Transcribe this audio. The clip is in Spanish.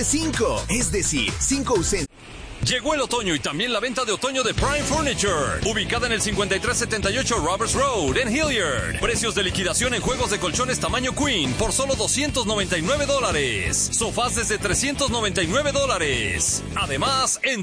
5, es decir, 5 ausentes. Llegó el otoño y también la venta de otoño de Prime Furniture, ubicada en el 5378 Roberts Road en Hilliard. Precios de liquidación en juegos de colchones tamaño Queen por solo $299. Sofás desde $399. Además, en